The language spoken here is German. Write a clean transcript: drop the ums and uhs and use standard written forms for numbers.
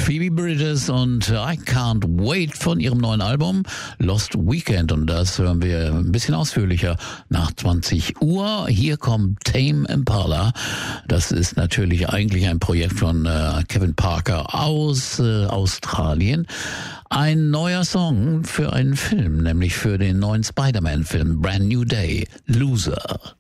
Phoebe Bridgers und I Can't Wait von ihrem neuen Album Lost Weekend. Und das hören wir ein bisschen ausführlicher nach 20 Uhr. Hier kommt Tame Impala. Das ist natürlich eigentlich ein Projekt von Kevin Parker aus Australien. Ein neuer Song für einen Film, nämlich für den neuen Spider-Man-Film Brand New Day, Loser.